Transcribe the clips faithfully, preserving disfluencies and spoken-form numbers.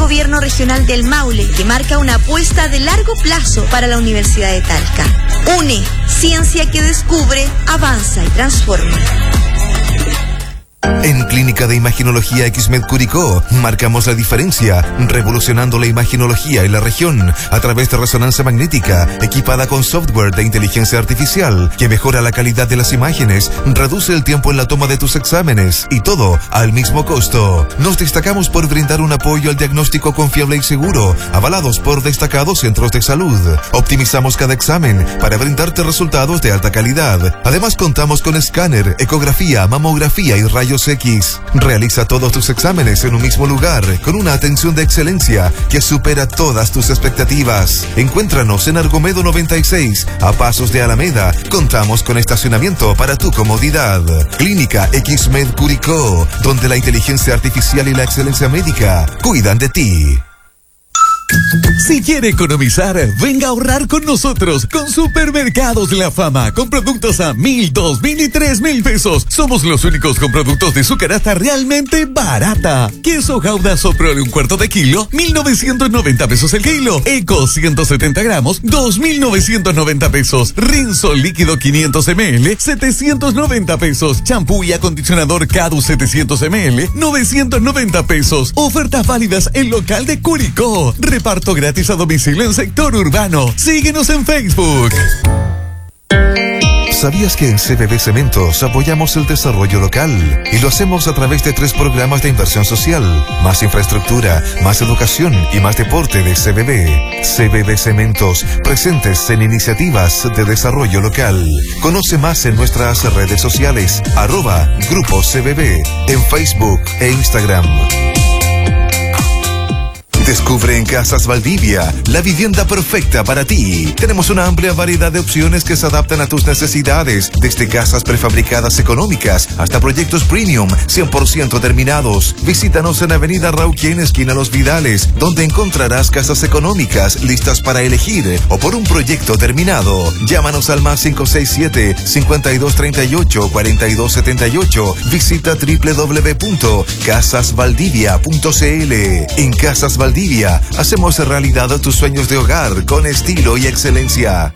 Gobierno Regional del Maule, que marca una apuesta de largo plazo para la Universidad de Talca. UNE, ciencia que descubre, avanza y transforma. En Clínica de Imaginología Xmed Curicó marcamos la diferencia, revolucionando la imaginología en la región a través de resonancia magnética equipada con software de inteligencia artificial que mejora la calidad de las imágenes, reduce el tiempo en la toma de tus exámenes y todo al mismo costo. Nos destacamos por brindar un apoyo al diagnóstico confiable y seguro, avalados por destacados centros de salud. Optimizamos cada examen para brindarte resultados de alta calidad. Además contamos con escáner, ecografía, mamografía y rayos X. Realiza todos tus exámenes en un mismo lugar, con una atención de excelencia que supera todas tus expectativas. Encuéntranos en Argomedo noventa y seis, a pasos de Alameda. Contamos con estacionamiento para tu comodidad. Clínica Xmed Curicó, donde la inteligencia artificial y la excelencia médica cuidan de ti. Si quiere economizar, venga a ahorrar con nosotros con Supermercados La Fama, con productos a mil, dos mil y tres mil pesos. Somos los únicos con productos de su canasta realmente barata. Queso Gouda Soprole un cuarto de kilo, mil novecientos noventa pesos el kilo. Eco ciento setenta gramos, dos mil novecientos noventa pesos. Rinzo líquido quinientos mililitros, setecientos noventa pesos. Champú y acondicionador Cadu setecientos mililitros, novecientos noventa pesos. Ofertas válidas en local de Curicó. Reparto gratis a domicilio en sector urbano. Síguenos en Facebook. ¿Sabías que en C B B Cementos apoyamos el desarrollo local? Y lo hacemos a través de tres programas de inversión social: más infraestructura, más educación y más deporte de C B B. C B B Cementos, presentes en iniciativas de desarrollo local. Conoce más en nuestras redes sociales, arroba Grupo C B B, en Facebook e Instagram. Descubre en Casas Valdivia la vivienda perfecta para ti. Tenemos una amplia variedad de opciones que se adaptan a tus necesidades, desde casas prefabricadas económicas hasta proyectos premium cien por ciento terminados. Visítanos en Avenida Rauquien, esquina Los Vidales, donde encontrarás casas económicas listas para elegir o por un proyecto terminado. Llámanos al más cinco seis siete, cinco dos tres ocho, cuatro dos siete ocho. Visita doble u doble u doble u punto casas valdivia punto c l. En Casas Valdivia hacemos realidad tus sueños de hogar con estilo y excelencia.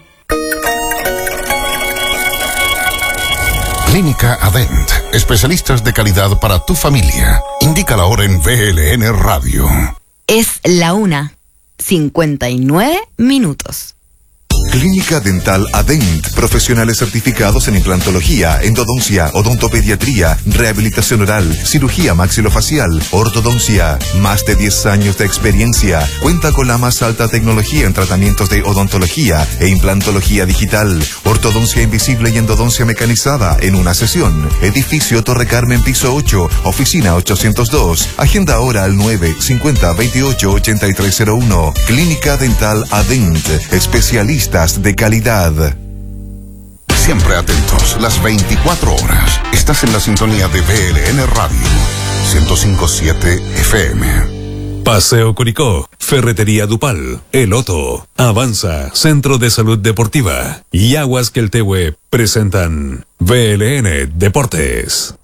Clínica Adent, especialistas de calidad para tu familia. Indica la hora en V L N Radio. Es la una, cincuenta y nueve minutos. Clínica Dental Adent, profesionales certificados en implantología, endodoncia, odontopediatría, rehabilitación oral, cirugía maxilofacial, ortodoncia. Más de diez años de experiencia. Cuenta con la más alta tecnología en tratamientos de odontología e implantología digital, ortodoncia invisible y endodoncia mecanizada en una sesión. Edificio Torre Carmen, piso ocho, oficina ochocientos dos. Agenda ahora al nueve cincuenta veintiocho ochenta y tres cero uno. Clínica Dental Adent, especialistas de calidad. Siempre atentos, las veinticuatro horas. Estás en la sintonía de V L N Radio, ciento cinco punto siete F M. Paseo Curicó, Ferretería Dupal, El Otto, Avanza, Centro de Salud Deportiva y Aguas Queltehue presentan V L N Deportes.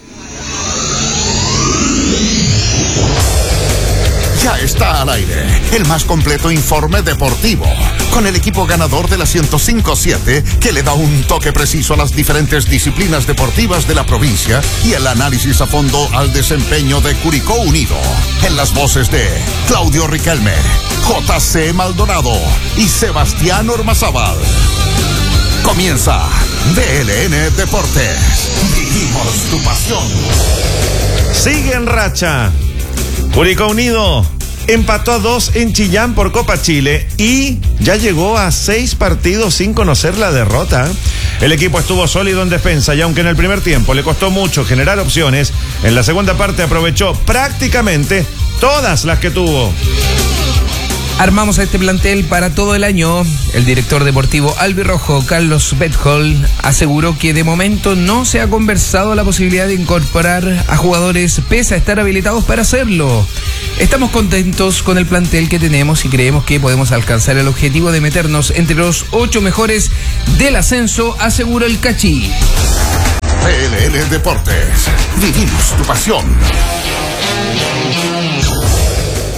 Ya está al aire el más completo informe deportivo, con el equipo ganador de la ciento cinco punto siete que le da un toque preciso a las diferentes disciplinas deportivas de la provincia y el análisis a fondo al desempeño de Curicó Unido. En las voces de Claudio Riquelme, J C Maldonado y Sebastián Ormazábal. Comienza V L N Deportes. Vivimos tu pasión. Sigue en racha. Curicó Unido empató a dos en Chillán por Copa Chile y ya llegó a seis partidos sin conocer la derrota. El equipo estuvo sólido en defensa y aunque en el primer tiempo le costó mucho generar opciones, en la segunda parte aprovechó prácticamente todas las que tuvo. Armamos a este plantel para todo el año. El director deportivo albirrojo, Carlos Bethol, aseguró que de momento no se ha conversado la posibilidad de incorporar a jugadores pese a estar habilitados para hacerlo. Estamos contentos con el plantel que tenemos y creemos que podemos alcanzar el objetivo de meternos entre los ocho mejores del ascenso, aseguró el Cachí. V L N Deportes, vivimos tu pasión.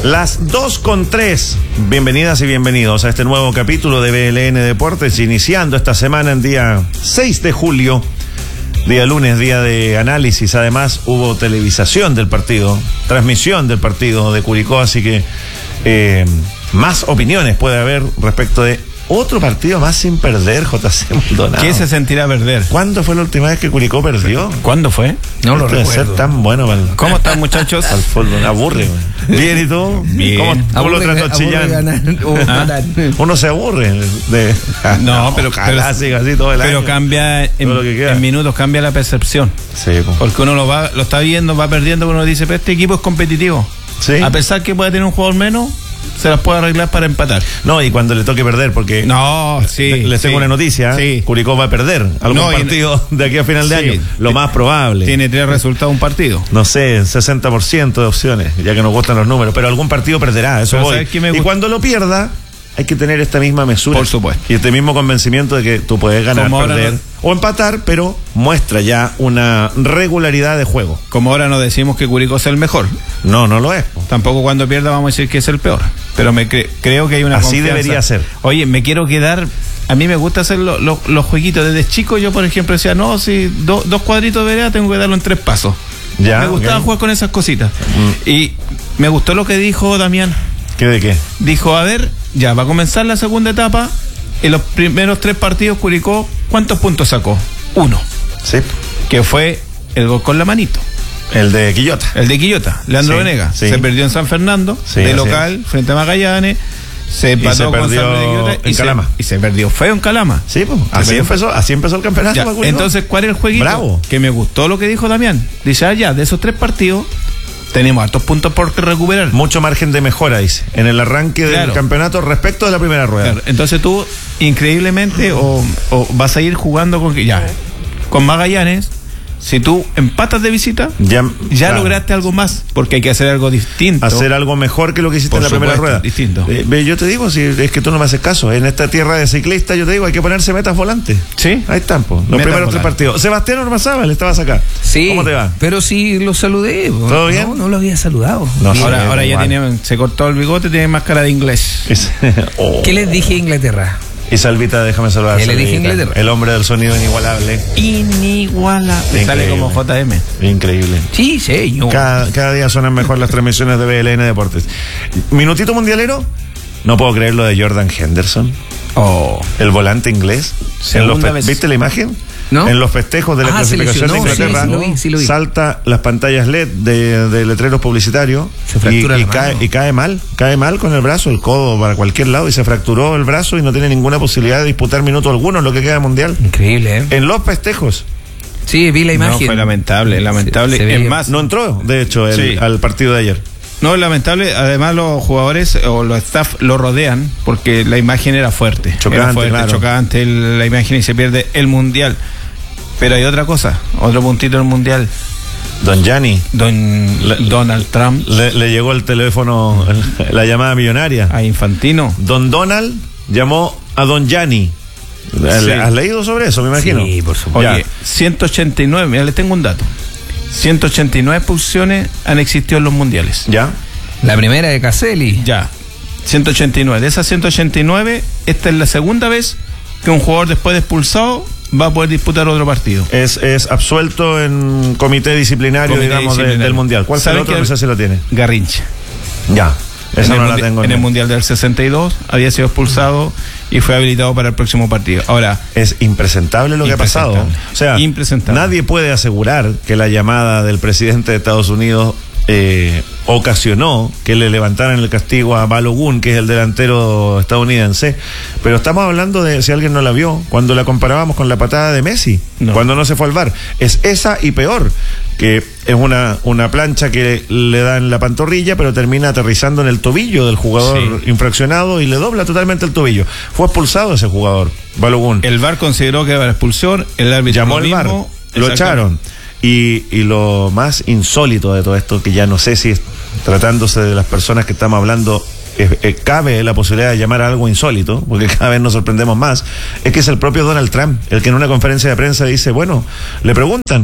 Las dos con tres. Bienvenidas y bienvenidos a este nuevo capítulo de B L N Deportes, iniciando esta semana en día seis de julio, día lunes, día de análisis. Además hubo televisación del partido, transmisión del partido de Curicó, así que eh, más opiniones puede haber respecto de otro partido más sin perder, J C Maldonado. ¿Qué se sentirá perder? ¿Cuándo fue la última vez que Curicó perdió? ¿Cuándo fue? No lo Esto debe recuerdo. ser tan bueno para el, ¿Cómo están, muchachos? para el fútbol. Aburre, güey. Bien, ¿y tú? Bien. ¿Cómo, cómo lo Aburre- trató aburre Chillán? ganar o ganar. Uno se aburre de... No, pero- Ojalá pero- siga así todo el Pero año. cambia en, Todo lo que queda. en minutos, cambia la percepción. Sí, po. Porque uno lo va, lo está viendo, va perdiendo, pero uno dice, pero este equipo es competitivo. Sí. A pesar que puede tener un jugador menos, se las puede arreglar para empatar. No, y cuando le toque perder, porque No, sí. les tengo sí, una noticia, Sí. Curicó va a perder algún No, y- partido de aquí a final de Sí. año. Lo más probable. Tiene tres resultados un partido. No sé, sesenta por ciento de opciones, ya que nos gustan los números, pero algún partido perderá, eso Pero voy. ¿sabes qué me Y gusta? cuando lo pierda, hay que tener esta misma mesura. Por supuesto. Y este mismo convencimiento de que tú puedes ganar, Como ahora perder no- o empatar, pero muestra ya una regularidad de juego. Como ahora no decimos que Curicó es el mejor. No, no lo es. po. Tampoco cuando pierda vamos a decir que es el peor. Pero me cre- creo que hay una Así confianza. debería ser. Oye, me quiero quedar. A mí me gusta hacer lo- lo- los jueguitos. Desde chico yo, por ejemplo, decía, no, si do- dos cuadritos de vereda tengo que darlo en tres pasos. Ya, me gustaba ok. jugar con esas cositas. Y me gustó lo que dijo Damián. ¿Qué de qué? Dijo, a ver, ya va a comenzar la segunda etapa. En los primeros tres partidos Curicó, ¿cuántos puntos sacó? Uno. Sí. Que fue el gol con la manito. El de Quillota. El de Quillota, Leandro Sí, Venegas. sí. Se perdió en San Fernando, Sí, de así local, frente a Magallanes. Se empató se con perdió San Pedro de Quillota en y se- Calama. y se perdió feo en Calama. Sí, pues. Así perdió. empezó, así empezó el campeonato. Ya, para Curicó. entonces, ¿cuál es el jueguito? Bravo. Que me gustó lo que dijo Damián. Dice, ah, ya, de esos tres partidos, tenemos hartos puntos por recuperar. Mucho margen de mejora, dice, en el arranque del Claro. campeonato respecto de la primera rueda. Claro, entonces tú, increíblemente, o, o vas a ir jugando con que ya, con Magallanes, si tú empatas de visita, Ya, ya claro, lograste algo más, porque hay que hacer algo distinto. hacer algo mejor que lo que hiciste Por en la primera supuesto, rueda. distinto. Eh, ve, yo te digo, si es que tú no me haces caso, en esta tierra de ciclistas, yo te digo, hay que ponerse metas volantes. Sí. Ahí están, po, los Metas primeros tres volantes. partidos. Sebastián Ormazábal, estabas acá. Sí, ¿Cómo te va? pero sí lo saludé. po. ¿Todo bien? No, no lo había saludado. No, Bien. Ahora, ahora ya igual. tiene, se cortó el bigote, tiene máscara de inglés. Es- oh. ¿Qué les dije a Inglaterra? Y Salvita, déjame saludar. ¿Qué le dije Salvita, Inglaterra? el hombre del sonido inigualable. Inigualable. Increíble. Sale como J M. Increíble. Sí, señor. Cada, cada día suenan mejor las transmisiones de B L N Deportes. Minutito mundialero. No puedo creer lo de Jordan Henderson, Oh. el volante inglés. En los Segunda fe- vez. ¿Viste la imagen? ¿No? En los festejos de la Ah, se clasificación de lesionó, sí, Inglaterra, sí lo vi, sí lo vi. salta las pantallas L E D de, de letreros publicitarios Se y, fractura y la cae, mano. y cae mal, cae mal con el brazo, el codo para cualquier lado y se fracturó el brazo y no tiene ninguna posibilidad de disputar minuto alguno en lo que queda de mundial. Increíble, ¿eh? En los festejos. Sí, vi la No, imagen. fue lamentable, lamentable. Se- se es veía- más, No entró, de hecho, el- Sí. al partido de ayer. no, lamentable. Además, los jugadores o los staff lo rodean porque la imagen era fuerte. Chocante, era fuerte, claro. chocante el- la imagen y se pierde el mundial. Pero hay otra cosa, otro puntito del mundial. Don Gianni. Don Le- Donald Trump Le, le llegó el teléfono, el- la llamada millonaria. a Infantino. Don Donald llamó a Don Gianni. Sí. ¿Has leído sobre eso, me imagino? Sí, por supuesto. Ya. Oye, ciento ochenta y nueve, mira, les tengo un dato. ciento ochenta y nueve expulsiones han existido en los mundiales. ¿Ya? La primera de Caselli. Ya, ciento ochenta y nueve. De esas ciento ochenta y nueve, esta es la segunda vez que un jugador después de expulsado va a poder disputar otro partido. Es, es absuelto en comité disciplinario, Comité digamos, de- disciplinario. del Mundial. ¿Cuál fue el ¿Saben otro? que- No sé si lo tiene. Garrincha. Ya. Esa en no el, la mundi- tengo. en el mente. Mundial del sesenta y dos había sido expulsado y fue habilitado para el próximo partido. Ahora, Es impresentable lo que ha pasado. Impresentable. O sea, Impresentable. nadie puede asegurar que la llamada del presidente de Estados Unidos eh, ocasionó que le levantaran el castigo a Balogun, que es el delantero estadounidense. Pero estamos hablando de, si alguien no la vio, cuando la comparábamos con la patada de Messi, No. cuando no se fue al V A R. Es esa y peor, que es una, una plancha que le da en la pantorrilla, pero termina aterrizando en el tobillo del jugador Sí. infraccionado y le dobla totalmente el tobillo. Fue expulsado ese jugador, Balogun. el V A R consideró que era expulsión, el árbitro Llamó lo al V A R, mismo, lo exactamente. echaron. Y, y lo más insólito de todo esto, que ya no sé si es, tratándose de las personas que estamos hablando, eh, eh, cabe la posibilidad de llamar a algo insólito, porque cada vez nos sorprendemos más, es que es el propio Donald Trump el que en una conferencia de prensa dice, bueno, le preguntan,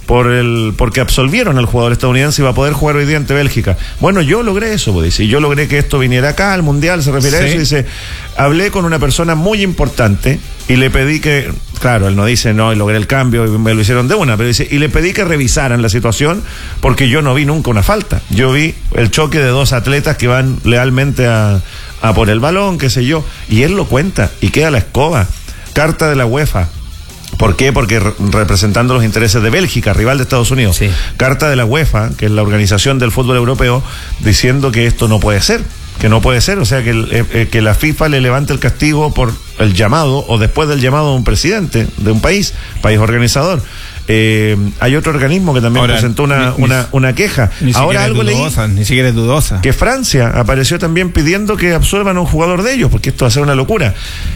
por el porque absolvieron al jugador estadounidense y va a poder jugar hoy día ante Bélgica. Bueno, yo logré eso, pues, dice, y yo logré que esto viniera acá al Mundial, se refiere Sí. a eso, dice, hablé con una persona muy importante y le pedí que, claro, él no dice, no, y logré el cambio y me lo hicieron de una, pero dice, y le pedí que revisaran la situación porque yo no vi nunca una falta. Yo vi el choque de dos atletas que van lealmente a, a por el balón, qué sé yo, y él lo cuenta y queda la escoba. Carta de la UEFA. ¿Por qué? Porque re- representando los intereses de Bélgica, rival de Estados Unidos. Sí. Carta de la UEFA, que es la organización del fútbol europeo, diciendo que esto no puede ser, que no puede ser, o sea, que, el, eh, eh, que la FIFA le levante el castigo por el llamado o después del llamado de un presidente de un país, país organizador. Eh, hay otro organismo que también Ahora, presentó una, ni- una, una queja. Ni Ahora siquiera algo es leí dudosa, ni siquiera es dudosa. que Francia apareció también pidiendo que absuelvan a un jugador de ellos, porque esto va a ser una locura.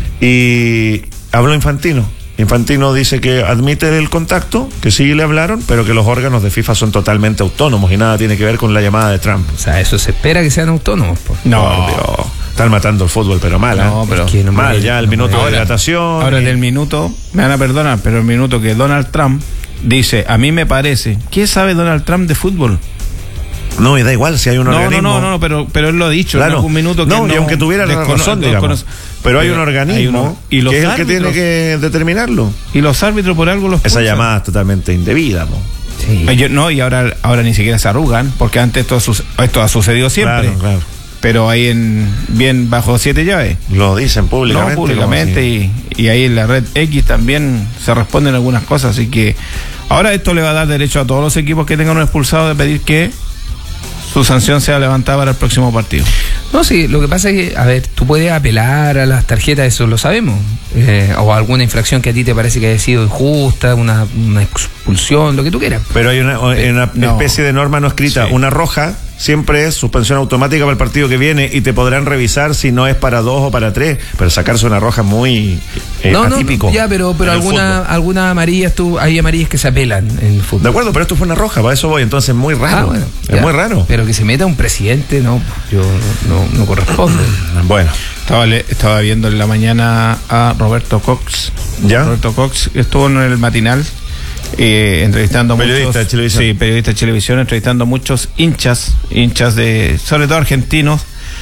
Y habló Infantino. Infantino dice que admite el contacto, que sí le hablaron, pero que los órganos de FIFA son totalmente autónomos y nada tiene que ver con la llamada de Trump. O sea, eso se espera que sean autónomos. Po. No, Por Dios. Están matando el fútbol, pero mal, ¿eh? No, pero- Es que no mal, me- ya el no minuto me- de Ahora- hidratación. Ahora y- del minuto, me van a perdonar, pero el minuto que Donald Trump dice, a mí me parece, ¿qué sabe Donald Trump de fútbol? No, y da igual si hay un No, no, organismo. no, no, no, pero, pero él lo ha dicho Claro. en algún minuto que no, y aunque tuviera la descono- razón, digamos. desconoce- Pero hay un hay organismo uno- y los que es el que tiene árbitros- que determinarlo. Y los árbitros por algo los Esa expulsan. llamada es totalmente indebida, po. Sí. Ay, yo- no, y ahora, ahora ni siquiera se arrugan, porque antes esto, sus- esto ha sucedido siempre. Claro, claro. Pero ahí en bien bajo siete llaves. Lo dicen públicamente. No, públicamente, como si- y, y ahí en la red X también se responden algunas cosas, así que ahora esto le va a dar derecho a todos los equipos que tengan un expulsado de pedir que su sanción sea levantada para el próximo partido. No, sí, lo que pasa es que, a ver, tú puedes apelar a las tarjetas, eso lo sabemos. Eh, o alguna infracción que a ti te parece que haya sido injusta, una, una expulsión, lo que tú quieras. Pero hay una, una no. especie de norma no escrita. Sí. Una roja siempre es suspensión automática para el partido que viene y te podrán revisar si no es para dos o para tres. Pero sacarse una roja es muy eh, no, no, atípico. ya, pero, pero en el alguna, fútbol. algunas amarillas, tú, hay amarillas que se apelan en el fútbol. De acuerdo, pero esto fue una roja, para eso voy. Entonces es muy raro. Ah, bueno, es ya. muy raro. Pero que se meta un presidente, no, yo no, no, no corresponde. Bueno, Estaba, le- estaba viendo en la mañana a Roberto Cox. ¿Ya? Roberto Cox estuvo en el matinal eh, entrevistando a Periodista muchos, de Chilevisión. Sí, periodista de Chilevisión, entrevistando a muchos hinchas, hinchas de, sobre todo argentinos,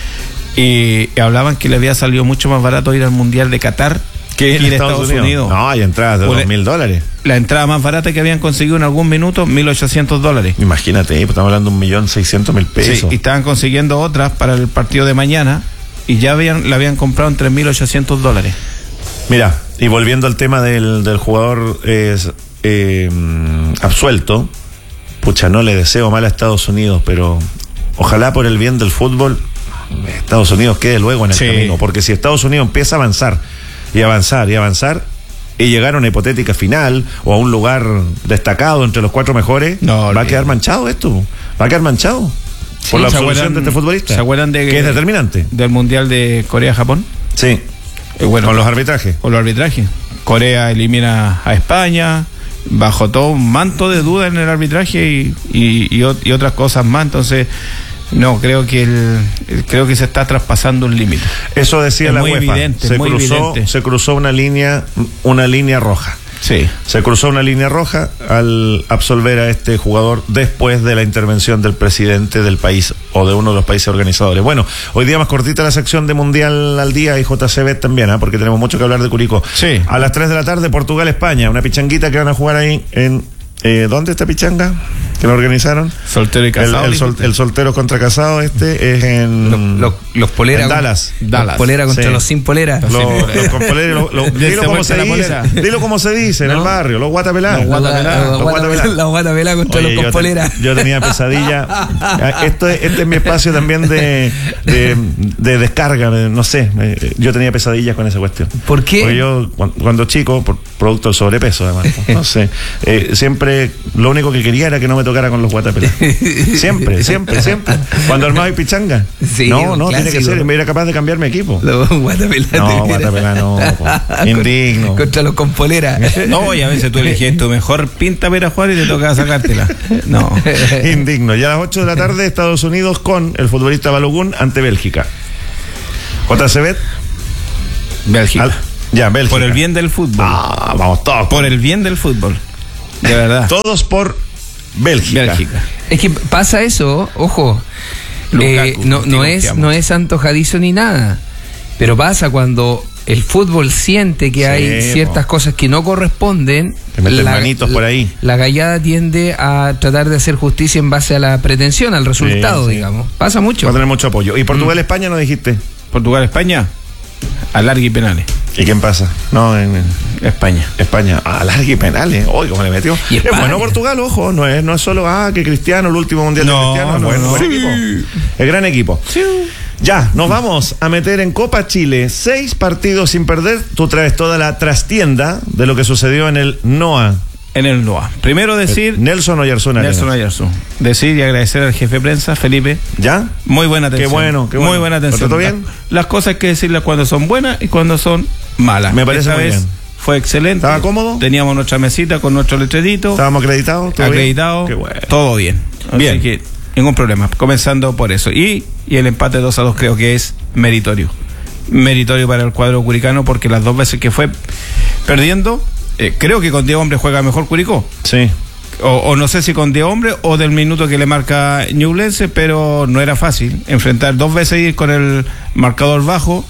y, y hablaban que le había salido mucho más barato ir al Mundial de Qatar ¿qué que ir a Estados Unidos. No, hay entradas de Pues dos mil dólares. La entrada más barata que habían conseguido en algún minuto, mil ochocientos dólares. Imagínate, pues estamos hablando de un millón seiscientos mil pesos. Sí, y estaban consiguiendo otras para el partido de mañana y ya habían, la habían comprado en tres mil ochocientos dólares. Mira, y volviendo al tema del, del jugador eh, eh, absuelto, pucha, no le deseo mal a Estados Unidos, pero ojalá por el bien del fútbol Estados Unidos quede luego en el Sí. camino, porque si Estados Unidos empieza a avanzar y avanzar y avanzar y llegar a una hipotética final o a un lugar destacado entre los cuatro mejores, No, va a olvídate. quedar manchado esto, va a quedar manchado por la ¿se absolución acuerdan- de este futbolista. ¿Se acuerdan de que es determinante? del Mundial de Corea-Japón? Sí, Eh, bueno, con los arbitrajes. con los arbitrajes. Corea elimina a España bajo todo un manto de duda en el arbitraje y, y, y, ot- y otras cosas más. Entonces, no, creo que el, el- creo que se está traspasando un límite. Eso decía Es la muy UEFA. evidente, se muy cruzó, evidente. se cruzó una línea, una línea roja. Sí. Se cruzó una línea roja al absolver a este jugador después de la intervención del presidente del país o de uno de los países organizadores. Bueno, hoy día más cortita la sección de Mundial al Día y J C B también, ¿eh? Porque tenemos mucho que hablar de Curicó. Sí. A las tres de la tarde, Portugal-España, una pichanguita que van a jugar ahí en... Eh, ¿Dónde está pichanga? ¿Que lo organizaron? Soltero y El, casado. el, sol- dijiste. el soltero contra casado este es en... Los, los, los polera en con- Dallas. los Dallas. polera contra Sí. los sin polera. Los, los con polera, lo- lo- Dense dilo como vuelta se la dice, polera. dilo como se dice en el barrio, los guatapelá. Los guatapelá. La Los guata- guatapelá. La guata pelá contra Oye, los yo con te- polera. yo tenía pesadilla. Esto es, este es mi espacio también de, de, de descarga, de- no sé. me- Yo tenía pesadillas con esa cuestión. ¿Por qué? Porque yo, cuando, cuando chico, por producto del sobrepeso, además, no sé, eh, siempre lo único que quería era que no me tocara con los guatapelá. Siempre, siempre, siempre. Cuando armaba y pichanga. Sí, no, un no, tiene que clásico. ser. Me era capaz de cambiar mi equipo. Los guatapelá. No, guatapelá no, po. Indigno. Contra los con polera. No, y a veces tú eliges tu mejor pinta para ir a jugar y te toca sacártela. No. Indigno. Ya a las ocho de la tarde, Estados Unidos con el futbolista Balogun ante Bélgica. J C B. Bélgica. Al- Ya, Bélgica. Por el bien del fútbol. Ah, vamos todos. Por el bien del fútbol. De verdad. Todos por Bélgica. Bélgica. Es que pasa eso, ojo. Eh, no, no, es, no es antojadizo ni nada. Pero pasa cuando el fútbol siente que sí, hay ciertas po. cosas que no corresponden. Que meten la, manitos por ahí. La, la gallada tiende a tratar de hacer justicia en base a la pretensión, al resultado, sí, sí. digamos. Pasa mucho. Va a tener mucho apoyo. ¿Y Portugal-España mm. no dijiste? Portugal-España, alargue y penales. ¿Y quién pasa? No, en, en España. España, alargue y penales. Oye, ¿cómo le metió? ¿Y es bueno Portugal, ojo, no es, no es solo, ah, que Cristiano, el último mundial no, de Cristiano. No, buen, no. buen Sí. equipo. Es gran equipo. Sí. Ya, nos vamos a meter en Copa Chile. Seis partidos sin perder. Tú traes toda la trastienda de lo que sucedió en el NOA. En el NOA. Primero decir... Nelson Oyarzún. Nelson Oyarzún. Decir y agradecer al jefe de prensa, Felipe. ¿Ya? Muy buena atención. Qué bueno, qué bueno. Muy buena atención. ¿Todo bien? Las, las cosas hay que decirlas cuando son buenas y cuando son malas. Me parece Esta muy vez bien. Fue excelente. ¿Estaba cómodo? Teníamos nuestra mesita con nuestro letrerito. ¿Estábamos acreditados? ¿Todo acreditados. Bien? Qué bueno. Todo bien. Bien. Así que ningún problema. Comenzando por eso. Y, y el empate dos a dos creo que es meritorio. Meritorio para el cuadro curicano porque las dos veces que fue perdiendo... Eh, creo que con diez hombres juega mejor Curicó. Sí. O, o no sé si con diez hombres o del minuto que le marca Ñublense, pero no era fácil enfrentar dos veces ir con el marcador bajo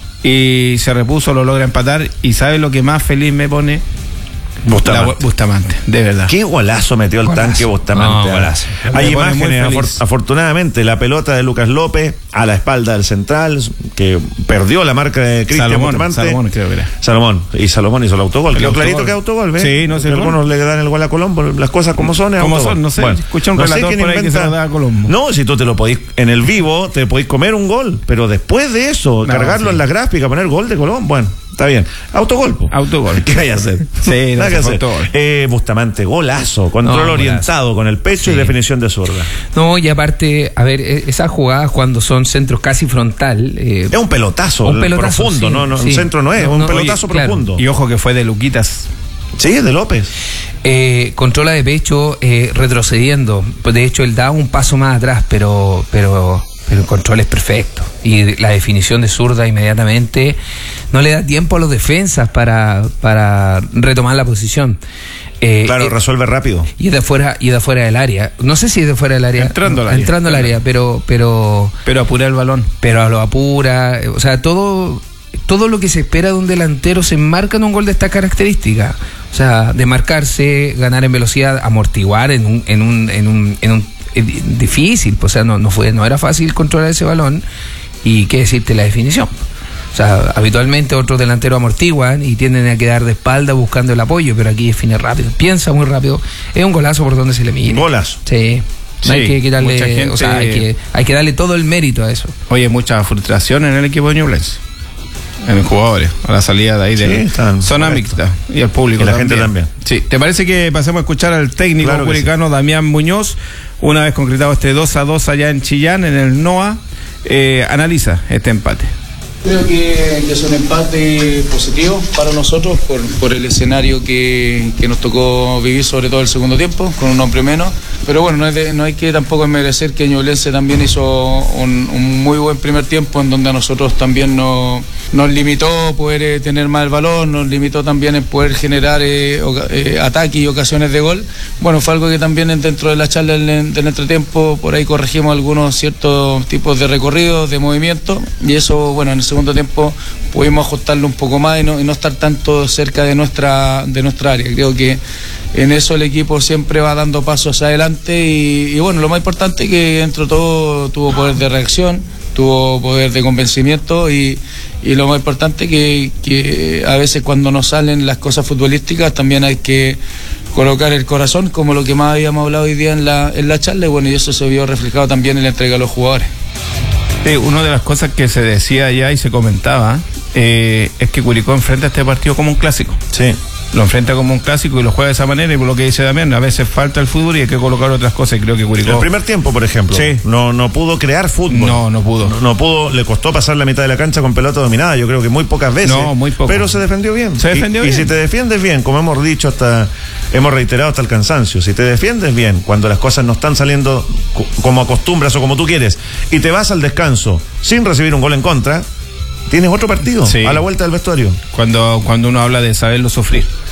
y se repuso, lo logra empatar. Y ¿sabe lo que más feliz me pone? Bustamante. La, Bustamante, de verdad. Qué golazo metió el Golazo. tanque Bustamante. No, golazo. Hay Me pone muy imágenes, afor- feliz. afortunadamente, la pelota de Lucas López a la espalda del central, que perdió la marca de Cristian Salomón, Bustamante. Salomón, creo que era. Salomón. Y Salomón hizo el autogol. El Quedó autogol. clarito que autogol, ¿ves? Sí, no sé. Porque algunos le dan el gol a Colombo, las cosas como son. es Como autogol. son, no sé. Bueno, Escuché un no sé relator quién por ahí que se inventa- lo da a Colombo. No, si tú te lo podís, en el vivo, te podís comer un gol, pero después de eso, No, cargarlo sí. en la gráfica, poner gol de Colombo, bueno, está bien. Autogol. po. Autogol. ¿Qué hay a hacer? Sí, no, Nada que fue hacer. autogol. Eh, Bustamante, golazo, control No, orientado con el pecho Sí. y definición de zurda. No, y aparte, a ver, e- esas jugadas cuando son centros casi frontal. eh, Es un pelotazo, Un pelotazo, profundo, sí, no, no, sí. un centro no es, No, un no, pelotazo oye, claro. profundo. Y ojo que fue de Luquitas. Sí, es de López. eh, controla de pecho eh, retrocediendo. Pues de hecho, él da un paso más atrás, pero, pero, pero el control es perfecto. Y la definición de zurda inmediatamente no le da tiempo a los defensas para, para retomar la posición. Eh, Claro, eh, resuelve rápido. y es de afuera, y es de afuera del área. No sé si es de fuera del área. Entrando al área. Entrando al área, pero, pero, Pero apura el balón. pero lo apura. O sea, todo, todo lo que se espera de un delantero se enmarca en un gol de esta característica. O sea, de marcarse, ganar en velocidad, amortiguar en un, en un, en un, en un eh, difícil. O sea, no, no fue, no era fácil controlar ese balón. Y qué decirte la definición. O sea, habitualmente otros delanteros amortiguan y tienden a quedar de espalda buscando el apoyo, pero aquí define rápido, piensa muy rápido. Es un golazo por donde se le mire. Golazo. Sí. Sí, hay que quitarle, mucha gente- o sea, hay que, hay que darle todo el mérito a eso. Oye, mucha frustración en el equipo de Ñublense. En los jugadores, a la salida de ahí de Sí, están zona molestos. mixta. Y el público Y la también. gente también. Sí, ¿te parece que pasemos a escuchar al técnico Claro que curicano Damián Muñoz? Una vez concretado este dos a dos allá en Chillán, en el NOA, eh, analiza este empate. Creo que, que es un empate positivo para nosotros por, por el escenario que, que nos tocó vivir, sobre todo el segundo tiempo, con un hombre menos. Pero bueno, no, es de- no hay que tampoco merecer que Ñublense también hizo un, un muy buen primer tiempo en donde a nosotros también nos, nos limitó poder eh, tener más el balón, nos limitó también en poder generar eh, oca- eh, ataques y ocasiones de gol. Bueno, fue algo que también en- dentro de la charla del, del entretiempo por ahí corregimos algunos ciertos tipos de recorridos, de movimiento, y eso, bueno, en el segundo tiempo pudimos ajustarlo un poco más y no, y no estar tanto cerca de nuestra, de nuestra área. Creo que en eso el equipo siempre va dando pasos adelante y, y bueno, lo más importante es que dentro de todo tuvo poder de reacción, tuvo poder de convencimiento y, y lo más importante que, que a veces cuando nos salen las cosas futbolísticas también hay que colocar el corazón, como lo que más habíamos hablado hoy día en la, en la charla, y bueno, y eso se vio reflejado también en la entrega a los jugadores. Sí, una de las cosas que se decía allá y se comentaba eh, es que Curicó enfrenta este partido como un clásico. Sí. Lo enfrenta como un clásico y lo juega de esa manera, y por lo que dice Damián, a veces falta el fútbol y hay que colocar otras cosas, y creo que Curicó... El primer tiempo, por ejemplo, Sí. no, no pudo crear fútbol. No, no pudo. No, no pudo, le costó pasar la mitad de la cancha con pelota dominada, yo creo que muy pocas veces. No, muy poco. Pero se defendió bien. Se defendió y, bien. Y si te defiendes bien, como hemos dicho hasta, hemos reiterado hasta el cansancio, si te defiendes bien, cuando las cosas no están saliendo co- como acostumbras o como tú quieres, y te vas al descanso sin recibir un gol en contra, tienes otro partido Sí. a la vuelta del vestuario. Cuando, cuando uno habla de saberlo sufrir.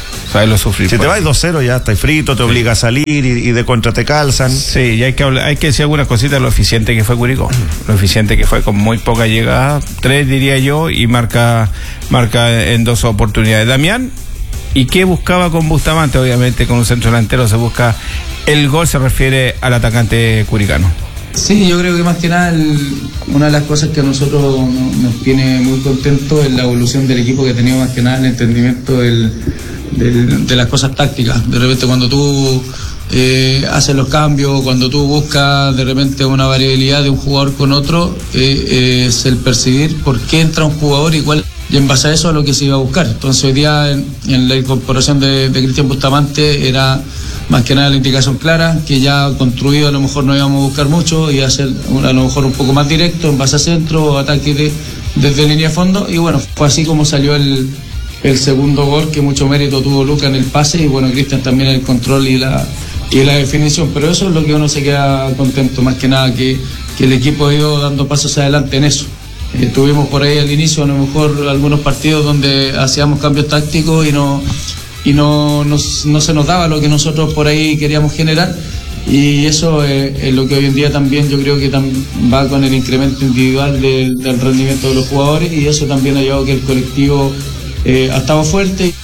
saberlo sufrir. Si te vas dos cero ya estás frito, te sí. obliga a salir y, y de contra te calzan. Sí, y hay que hablar, hay que decir algunas cositas de lo eficiente que fue Curicó. Lo eficiente que fue con muy poca llegada, tres diría yo, y marca, marca en dos oportunidades. Damián, ¿y qué buscaba con Bustamante? Obviamente con un centro delantero se busca el gol, se refiere al atacante curicano. Sí, yo creo que más que nada el, una de las cosas que a nosotros nos, nos tiene muy contentos es la evolución del equipo, que ha tenido más que nada el entendimiento del, del, de las cosas tácticas. De repente cuando tú eh, haces los cambios, cuando tú buscas de repente una variabilidad de un jugador con otro, eh, eh, es el percibir por qué entra un jugador y cuál, y en base a eso es lo que se iba a buscar. Entonces hoy día en, en la incorporación de, de Cristian Bustamante era más que nada la indicación clara, que ya construido a lo mejor no íbamos a buscar mucho y hacer a lo mejor un poco más directo en base a centro, ataque de, desde línea de fondo, y bueno, fue así como salió el, el segundo gol, que mucho mérito tuvo Luca en el pase y bueno, Cristian también en el control y la y la definición, pero eso es lo que uno se queda contento, más que nada que, que el equipo ha ido dando pasos adelante en eso. Eh, tuvimos por ahí al inicio a lo mejor algunos partidos donde hacíamos cambios tácticos y no y no, no, no se nos daba lo que nosotros por ahí queríamos generar, y eso es, es lo que hoy en día también yo creo que tam, va con el incremento individual de, del rendimiento de los jugadores, y eso también ha llevado que el colectivo eh, ha estado fuerte.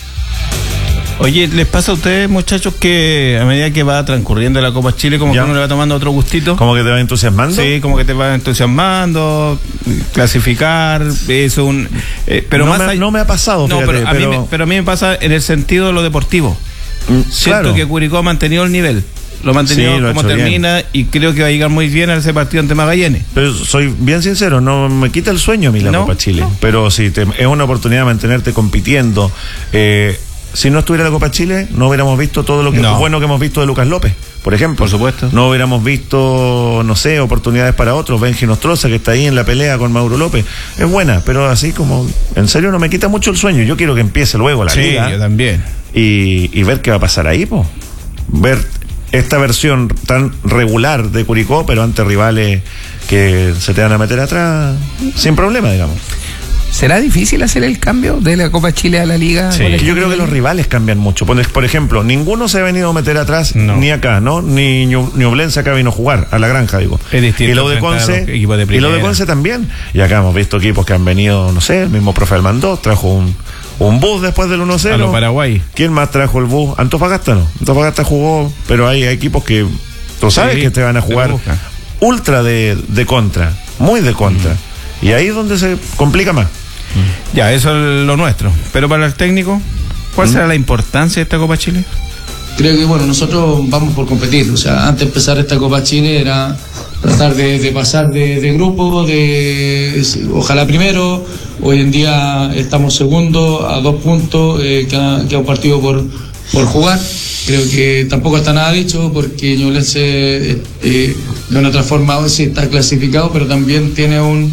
Oye, ¿les pasa a ustedes, muchachos, que a medida que va transcurriendo la Copa Chile, como ya. que uno le va tomando otro gustito? ¿Como que te va entusiasmando? Sí, como que te va entusiasmando, clasificar, es un... Eh, pero no, más me, hay... no me ha pasado, no, fíjate, pero, a pero... Mí me, pero a mí me pasa en el sentido de lo deportivo. Mm, Siento claro. que Curicó ha mantenido el nivel. Lo ha mantenido sí, lo como termina bien. Y creo que va a llegar muy bien a ese partido ante Magallanes. Pero soy bien sincero, no me quita el sueño a mí la ¿No? Copa Chile. No. Pero si te, es una oportunidad de mantenerte compitiendo. Eh, Si no estuviera la Copa Chile, no hubiéramos visto todo lo que no. bueno que hemos visto de Lucas López, por ejemplo. Por supuesto. No hubiéramos visto, no sé, oportunidades para otros. Benji Nostroza, que está ahí en la pelea con Mauro López. Es buena, pero así como, en serio, no me quita mucho el sueño. Yo quiero que empiece luego la sí, liga. Sí, yo también. Y, y ver qué va a pasar ahí, po. Ver esta versión tan regular de Curicó, pero ante rivales que se te van a meter atrás sin problema, digamos. ¿Será difícil hacer el cambio de la Copa Chile a la Liga? Sí. Yo creo que los rivales cambian mucho. Por ejemplo, ninguno se ha venido a meter atrás, no. ni acá, ¿no? Ni Ñublense acá vino a jugar, a la Granja, digo. Es distinto. Y lo de Conce, de y lo de Conce también. Y acá hemos visto equipos que han venido, no sé, el mismo profe Almandó trajo un, un bus después del uno cero. A los Paraguay. ¿Quién más trajo el bus? Antofagasta no. Antofagasta jugó, pero hay equipos que tú sabes sí, que te van a jugar ultra de, de contra, muy de contra. Mm. Y ahí es donde se complica más. Ya, eso es lo nuestro. Pero para el técnico, ¿cuál ¿Mm? será la importancia de esta Copa Chile? Creo que, bueno, nosotros vamos por competir. O sea, antes de empezar esta Copa Chile era tratar de, de pasar de, de grupo, de ojalá primero. Hoy en día estamos segundo a dos puntos, eh, queda, queda un partido por, por jugar. Creo que tampoco está nada dicho, porque Ñublense eh, eh, de una otra forma sí está clasificado, pero también tiene un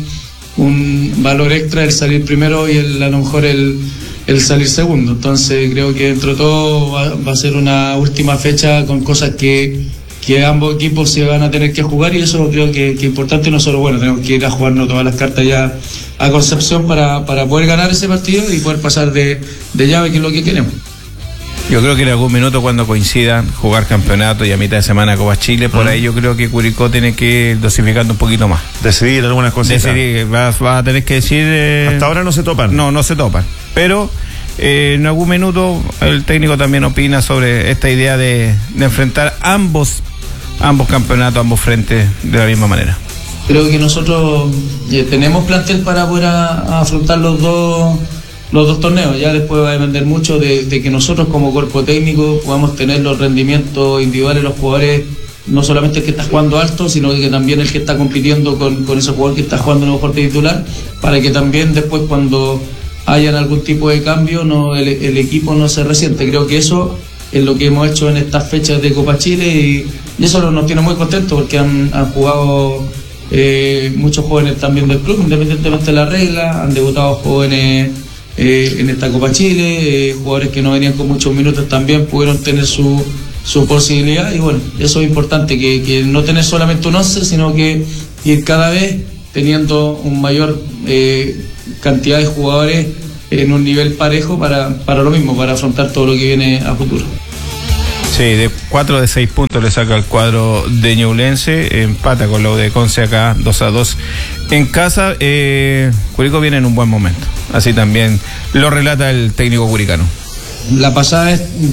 un valor extra el salir primero y el, a lo mejor el, el salir segundo. Entonces creo que dentro de todo va, va a ser una última fecha con cosas que, que ambos equipos se van a tener que jugar, y eso creo que es importante. Nosotros, bueno, tenemos que ir a jugarnos todas las cartas ya a Concepción para, para poder ganar ese partido y poder pasar de, de llave, que es lo que queremos. Yo creo que en algún minuto, cuando coincidan jugar campeonato y a mitad de semana Copa Chile, por uh-huh. ahí yo creo que Curicó tiene que ir dosificando un poquito más. Decidir algunas cositas. Decidir, va, va a tener que decir... Eh, Hasta ahora no se topan. No, no se topan. Pero eh, en algún minuto el técnico también opina sobre esta idea de, de enfrentar ambos, ambos campeonatos, ambos frentes de la misma manera. Creo que nosotros eh, tenemos plantel para poder a, a afrontar los dos... los dos torneos. Ya después va a depender mucho de, de que nosotros como cuerpo técnico podamos tener los rendimientos individuales de los jugadores, no solamente el que está jugando alto, sino que también el que está compitiendo con, con ese jugador que está jugando en el mejor titular, para que también después, cuando hayan algún tipo de cambio, no el, el equipo no se resiente. Creo que eso es lo que hemos hecho en estas fechas de Copa Chile, y, y eso nos tiene muy contentos, porque han, han jugado eh, muchos jóvenes también del club, independientemente de la regla, han debutado jóvenes Eh, en esta Copa Chile, eh, jugadores que no venían con muchos minutos también pudieron tener su, su posibilidad, y bueno, eso es importante, que, que no tener solamente un once, sino que ir cada vez teniendo un mayor eh, cantidad de jugadores en un nivel parejo para, para lo mismo, para afrontar todo lo que viene a futuro. Sí, de cuatro de seis puntos le saca el cuadro de Ñublense, empata con la U de Conce acá dos a dos en casa. eh, Curicó viene en un buen momento, así también lo relata el técnico curicano. La pasada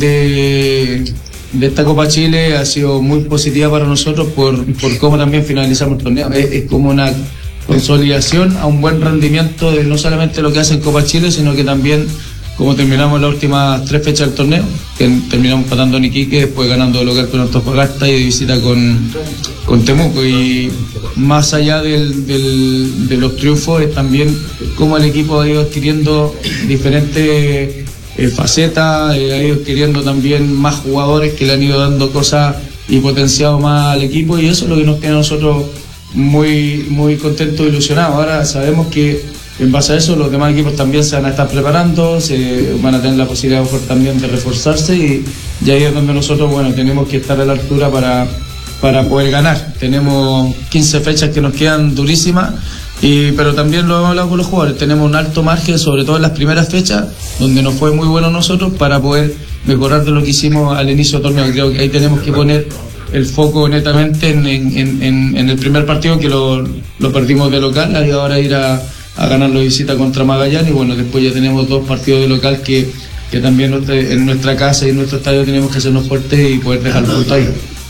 de, de esta Copa Chile ha sido muy positiva para nosotros por, por cómo también finalizamos el torneo. Es, es como una consolidación a un buen rendimiento de no solamente lo que hace en Copa Chile, sino que también como terminamos las últimas tres fechas del torneo, que terminamos empatando en Iquique, después ganando de local con Antofagasta y de visita con, con Temuco. Y más allá del, del, de los triunfos, es también cómo el equipo ha ido adquiriendo diferentes eh, facetas, eh, ha ido adquiriendo también más jugadores que le han ido dando cosas y potenciado más al equipo, y eso es lo que nos tiene a nosotros muy, muy contentos e ilusionados. Ahora sabemos que en base a eso los demás equipos también se van a estar preparando, se van a tener la posibilidad mejor también de reforzarse, y, y ahí es donde nosotros, bueno, tenemos que estar a la altura para, para poder ganar. Tenemos quince fechas que nos quedan durísimas, y, pero también lo hemos hablado con los jugadores, tenemos un alto margen, sobre todo en las primeras fechas, donde nos fue muy bueno nosotros, para poder mejorar de lo que hicimos al inicio del torneo. Creo que ahí tenemos que poner el foco netamente en, en, en, en el primer partido, que lo, lo perdimos de local, y ahora ir a a ganar la visita contra Magallanes, y bueno, después ya tenemos dos partidos de local que, que también en nuestra casa y en nuestro estadio tenemos que hacernos fuertes y poder dejar el punto ahí.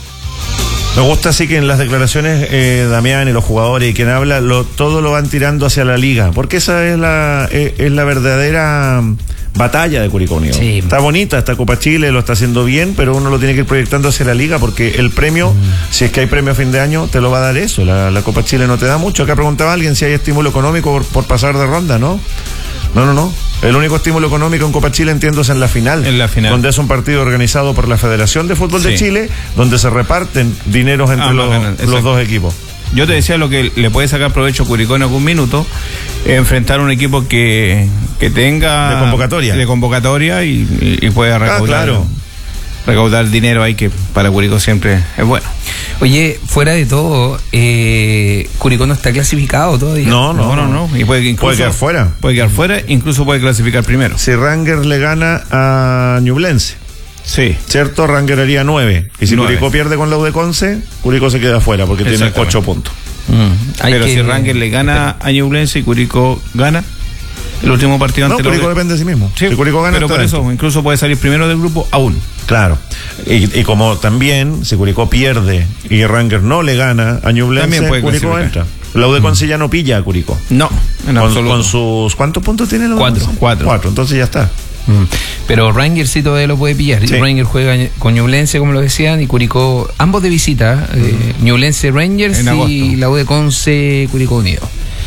Me gusta así que en las declaraciones eh, Damián y los jugadores y quien habla, lo, todo lo van tirando hacia la liga, porque esa es la, es, es la verdadera batalla de Curicó Unido. Sí. Está bonita esta Copa Chile, lo está haciendo bien, pero uno lo tiene que ir proyectando hacia la liga, porque el premio, mm. si es que hay premio a fin de año, te lo va a dar eso. La, la Copa Chile no te da mucho. Acá preguntaba alguien si hay estímulo económico por, por pasar de ronda, ¿no? No, no, no. El único estímulo económico en Copa Chile, entiendo, es en la final. En la final. Donde es un partido organizado por la Federación de Fútbol sí. de Chile, donde se reparten dineros entre ah, los, ganan, los dos equipos. Yo te decía lo que le puede sacar provecho Curicó en algún minuto, eh, enfrentar un equipo que, que tenga... De convocatoria. De convocatoria y, y, y pueda recaudar, ah, claro. recaudar dinero ahí, que para Curicó siempre es bueno. Oye, fuera de todo, eh, Curicó no está clasificado todavía. No, no, no, no. no. Y puede, incluso, puede quedar fuera. Puede quedar fuera, incluso puede clasificar primero. Si Rangers le gana a Ñublense. Sí. ¿Cierto? Rangers haría nueve. Y si nueve. Curicó pierde con la U de Conce, Curicó se queda afuera porque tiene ocho puntos. Mm. Pero que... si Rangers le gana a Ñublense y Curicó gana el último partido no, ante Curicó los... depende de sí mismo. Sí, si Curicó gana, pero por eso incluso puede salir primero del grupo aún. Claro. Y, y como también, si Curicó pierde y Rangers no le gana a Ñublense, Curicó entra. La U de Conce mm. ya no pilla a Curicó. No, en con, con sus... ¿Cuántos puntos tiene la U de Cuatro. Cuatro. Cuatro, entonces ya está. Mm. Pero Rangers sí todavía lo puede pillar. Sí. Rangers juega con Ñublense, como lo decían, y Curicó, ambos de visita, mm. eh, Ñublense Rangers y la U de Conce Curicó Unido.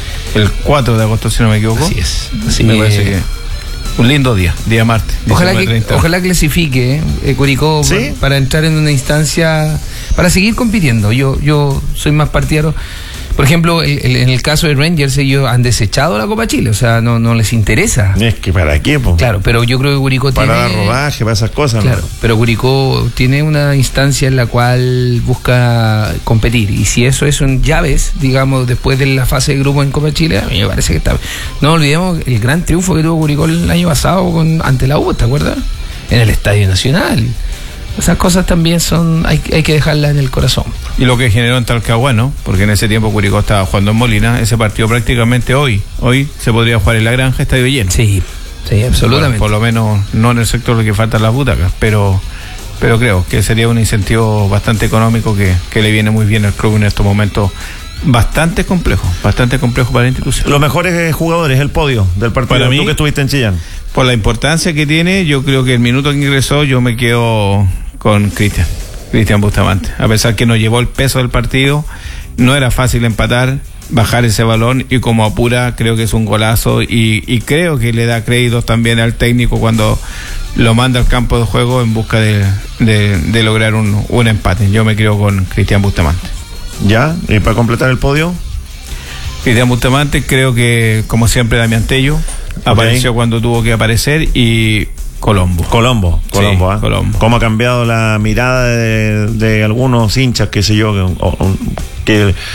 El cuatro de agosto, si no me equivoco. Así es. Así me parece que un lindo día, día martes. Ojalá que, ojalá clasifique eh, Curicó ¿sí? para, para entrar en una instancia, para seguir compitiendo. Yo, yo soy más partidario. Por ejemplo, el, el, en el caso de Rangers, ellos han desechado la Copa Chile, o sea, no, no les interesa. Es que ¿para qué? Po? Claro, pero yo creo que Curicó para tiene... Para dar rodaje, para esas cosas. Claro, ¿no? Pero Curicó tiene una instancia en la cual busca competir, y si eso es un llaves, digamos, después de la fase de grupo en Copa Chile, a mí me parece que está... No olvidemos el gran triunfo que tuvo Curicó el año pasado con ante la U, ¿te acuerdas? En el Estadio Nacional. Esas cosas también son, hay, hay que dejarlas en el corazón. Y lo que generó en Talcahuano, porque en ese tiempo Curicó estaba jugando en Molina, ese partido prácticamente hoy, hoy se podría jugar en La Granja, estadio lleno. Sí, sí, absolutamente. Bueno, por lo menos no en el sector que faltan las butacas, pero pero creo que sería un incentivo bastante económico que, que le viene muy bien al club en estos momentos. Bastante complejo, bastante complejo para la institución. Los mejores jugadores, el podio del partido, para mí, tú que estuviste en Chillán. Por la importancia que tiene, yo creo que el minuto que ingresó yo me quedo con Cristian, Cristian Bustamante. A pesar que nos llevó el peso del partido, no era fácil empatar, bajar ese balón, y como apura creo que es un golazo, y, y creo que le da créditos también al técnico cuando lo manda al campo de juego en busca de, de, de lograr un, un empate. Yo me quedo con Cristian Bustamante. ¿Ya? ¿Y para completar el podio? Cristian Bustamante, creo que como siempre Damián Tello, okay. Apareció cuando tuvo que aparecer, y Colombo. Colombo, Colombo, sí, ¿eh? Colombo. ¿Cómo ha cambiado la mirada de, de algunos hinchas, qué sé yo, que, o, que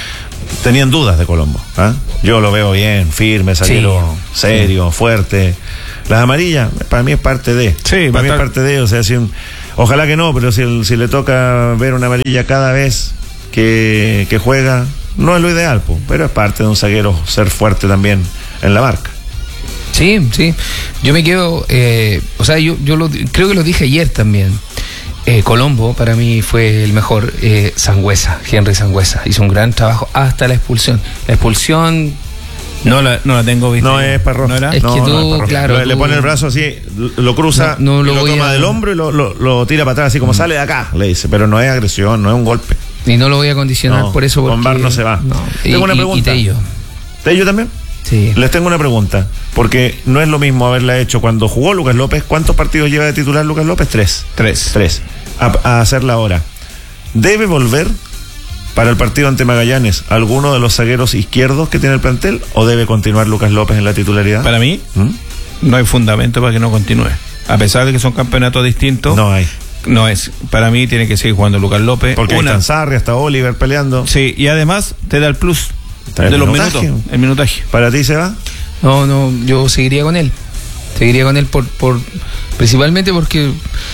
tenían dudas de Colombo. ¿eh? Yo lo veo bien, firme, zaguero sí. serio, sí. fuerte. Las amarillas, para mí es parte de. Sí, para mí es parte de. O sea, si un, ojalá que no, pero si, si le toca ver una amarilla cada vez que, que juega, no es lo ideal, pues, pero es parte de un zaguero ser fuerte también en la marca. Sí, sí. Yo me quedo, eh, o sea, yo, yo lo, creo que lo dije ayer también. Eh, Colombo para mí fue el mejor. eh, Sangüesa, Henry Sangüesa hizo un gran trabajo hasta la expulsión. La expulsión no la, no la tengo vista. No es Parroja. ¿No era? Es no, que tú, no es claro, le, tú... le pone el brazo así, lo cruza, no, no lo y lo voy toma a... del hombro y lo, lo, lo tira para atrás, así como mm. sale de acá, le dice, pero no es agresión, no es un golpe. Y no lo voy a condicionar no, por eso. Porque... Con V A R no se va. No. Tengo y, una pregunta. Y, y Tello. ¿Tello también? Sí. Les tengo una pregunta, porque no es lo mismo haberla hecho cuando jugó Lucas López. ¿Cuántos partidos lleva de titular Lucas López? Tres. Tres. Tres. A, a hacerla ahora. ¿Debe volver para el partido ante Magallanes alguno de los zagueros izquierdos que tiene el plantel o debe continuar Lucas López en la titularidad? Para mí, ¿Mm? no hay fundamento para que no continúe. A pesar de que son campeonatos distintos. No hay. No es. Para mí tiene que seguir jugando Lucas López. Porque Una. están Sarri, hasta Oliver peleando. Sí, y además te da el plus el de los minutaje. minutos. El minutaje. ¿Para ti se va? No, no, yo seguiría con él. Seguiría con él por, por principalmente porque...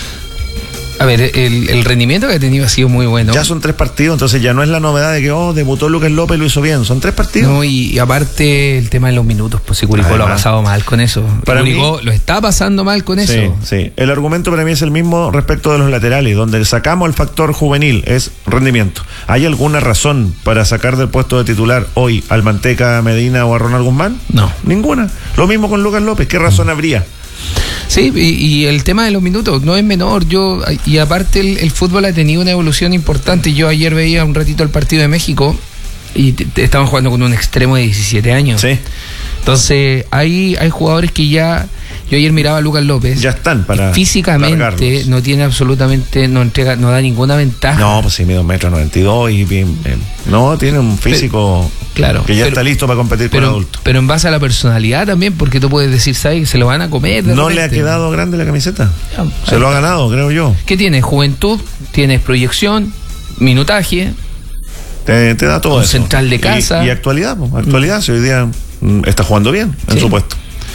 A ver, el, el rendimiento que ha tenido ha sido muy bueno. Ya son tres partidos, entonces ya no es la novedad de que, oh, debutó Lucas López y lo hizo bien. Son tres partidos. No, y, y aparte el tema de los minutos, pues si Curicó Además, lo ha pasado mal con eso. Para Curicó mí, lo está pasando mal con sí, eso. Sí, el argumento para mí es el mismo respecto de los laterales, donde sacamos el factor juvenil, es rendimiento. ¿Hay alguna razón para sacar del puesto de titular hoy al Manteca Medina o a Ronald Guzmán? No. Ninguna. Lo mismo con Lucas López, ¿qué razón habría? Sí, y, y el tema de los minutos no es menor. Yo y aparte el, el fútbol ha tenido una evolución importante. Yo ayer veía un ratito el partido de México y te, te estaban jugando con un extremo de diecisiete años. Sí. Entonces hay, hay jugadores que ya... Yo ayer miraba a Lucas López. Ya están para físicamente largarlos. No tiene absolutamente, no entrega, no da ninguna ventaja. No, pues sí, mide un metro noventa y dos y bien, bien. No, tiene un físico pero, claro, que ya pero, está listo para competir pero, con adultos. Pero en base a la personalidad también, porque tú puedes decir, ¿sabes? Que se lo van a comer. ¿No repente. le ha quedado grande la camiseta? Ya, se lo ha ganado, creo yo. ¿Qué tienes? Juventud, tienes proyección, minutaje. Te, te da todo un eso. Central de casa. Y, y actualidad, pues, actualidad, mm. si hoy día mm, está jugando bien, en sí. su puesto.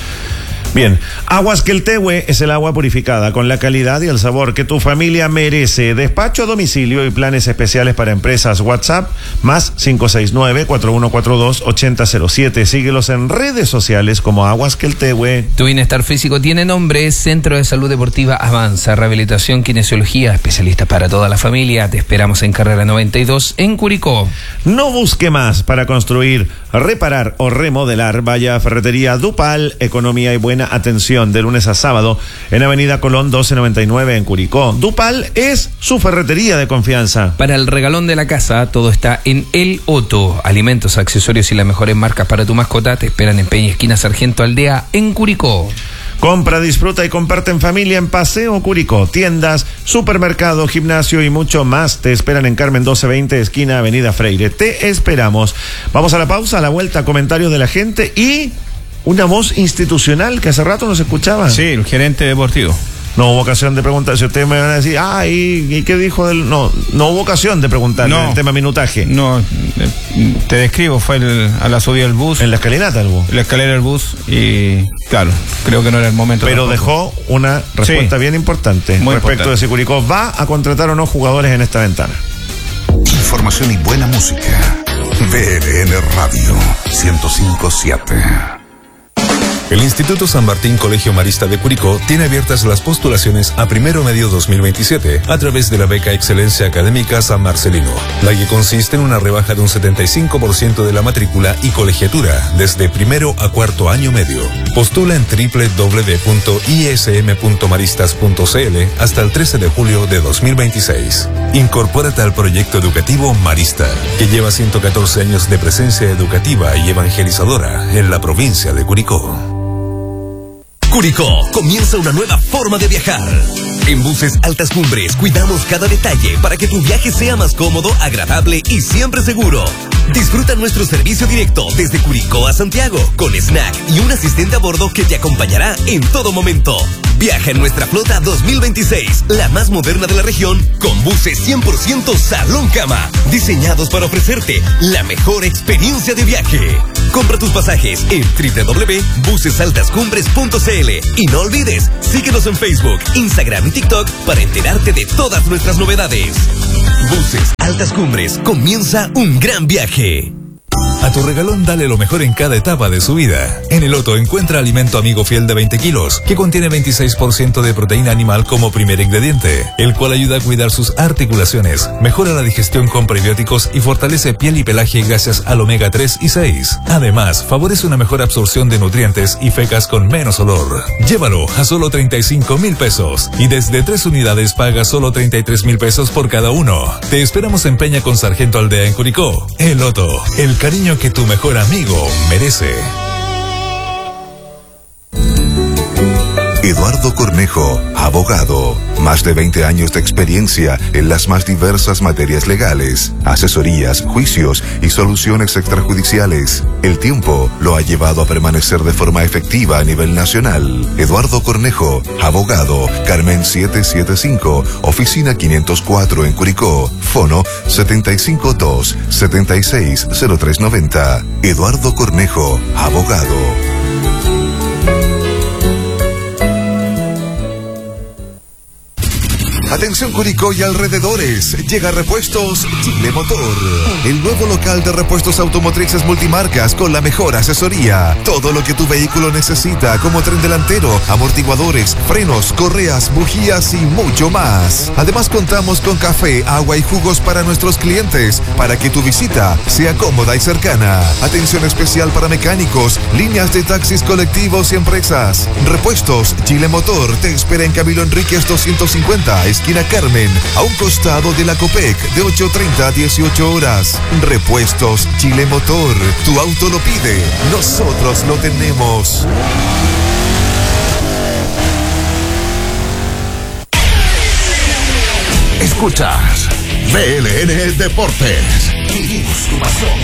Bien, Aguas Queltehue es el agua purificada con la calidad y el sabor que tu familia merece. Despacho a domicilio y planes especiales para empresas. WhatsApp más cinco seis nueve, cuatro uno cuatro dos, ocho cero cero siete. Síguelos en redes sociales como Aguas Queltehue. Tu bienestar físico tiene nombre. Centro de Salud Deportiva Avanza. Rehabilitación, kinesiología, especialistas para toda la familia. Te esperamos en Carrera noventa y dos en Curicó. No busque más para construir, reparar o remodelar. Vaya a Ferretería Dupal, economía y buena atención de lunes a sábado en Avenida Colón doce noventa y nueve en Curicó. Dupal es su ferretería de confianza. Para el regalón de la casa, todo está en El Otto. Alimentos, accesorios y las mejores marcas para tu mascota te esperan en Peña Esquina Sargento Aldea en Curicó. Compra, disfruta y comparte en familia en Paseo Curicó. Tiendas, supermercado, gimnasio y mucho más te esperan en Carmen doce veinte, esquina Avenida Freire. Te esperamos. Vamos a la pausa, a la vuelta, comentarios de la gente y una voz institucional que hace rato no se escuchaba. Sí, el gerente deportivo. No hubo ocasión de preguntar. Si ustedes me van a decir, ah, ¿y, y qué dijo del...? No, no hubo ocasión de preguntar no, el tema minutaje. No, te describo, fue el, a la subida del bus. En la escalinata el bus. En la escalera del bus y, claro, creo que no era el momento. Pero tampoco. Dejó una respuesta sí, bien importante respecto importante. de si Curicó va a contratar o no jugadores en esta ventana. Información y buena música. V L N Radio ciento cinco punto siete. El Instituto San Martín Colegio Marista de Curicó tiene abiertas las postulaciones a primero medio dos mil veintisiete a través de la beca Excelencia Académica San Marcelino, la que consiste en una rebaja de un setenta y cinco por ciento de la matrícula y colegiatura desde primero a cuarto año medio. Postula en doble u doble u doble u punto i s m punto maristas punto c l hasta el trece de julio de dos mil veintiséis. Incorpórate al proyecto educativo Marista, que lleva ciento catorce años de presencia educativa y evangelizadora en la provincia de Curicó. Curicó, comienza una nueva forma de viajar. En Buses Altas Cumbres cuidamos cada detalle para que tu viaje sea más cómodo, agradable y siempre seguro. Disfruta nuestro servicio directo desde Curicó a Santiago, con snack y un asistente a bordo que te acompañará en todo momento. Viaja en nuestra flota dos mil veintiséis, la más moderna de la región, con buses cien por ciento salón cama, diseñados para ofrecerte la mejor experiencia de viaje. Compra tus pasajes en doble u doble u doble u punto buses altas cumbres punto c l y no olvides, síguenos en Facebook, Instagram y TikTok para enterarte de todas nuestras novedades. Buses Altas Cumbres, comienza un gran viaje. A tu regalón dale lo mejor en cada etapa de su vida. En el Otto encuentra alimento amigo fiel de veinte kilos, que contiene veintiséis por ciento de proteína animal como primer ingrediente, el cual ayuda a cuidar sus articulaciones, mejora la digestión con prebióticos y fortalece piel y pelaje gracias al omega tres y seis. Además, favorece una mejor absorción de nutrientes y fecas con menos olor. Llévalo a solo treinta y cinco mil pesos y desde tres unidades paga solo treinta y tres mil pesos por cada uno. Te esperamos en Peña con Sargento Aldea en Curicó. El Otto, el cariño que tu mejor amigo merece. Eduardo Cornejo, abogado. Más de veinte años de experiencia en las más diversas materias legales, asesorías, juicios y soluciones extrajudiciales. El tiempo lo ha llevado a permanecer de forma efectiva a nivel nacional. Eduardo Cornejo, abogado. Carmen setecientos setenta y cinco, oficina quinientos cuatro en Curicó. Fono setenta y cinco dos, setenta y seis, cero tres noventa. Eduardo Cornejo, abogado. Atención Curicó y alrededores, llega Repuestos Chile Motor, el nuevo local de repuestos automotrices multimarcas con la mejor asesoría. Todo lo que tu vehículo necesita, como tren delantero, amortiguadores, frenos, correas, bujías y mucho más. Además contamos con café, agua y jugos para nuestros clientes, para que tu visita sea cómoda y cercana. Atención especial para mecánicos, líneas de taxis colectivos y empresas. Repuestos Chile Motor te espera en Camilo Enríquez doscientos cincuenta, esquina Carmen, a un costado de la Copec, de ocho treinta a dieciocho horas. Repuestos Chile Motor, tu auto lo pide, nosotros lo tenemos. Escuchas B L N Deportes. Vivimos tu pasión.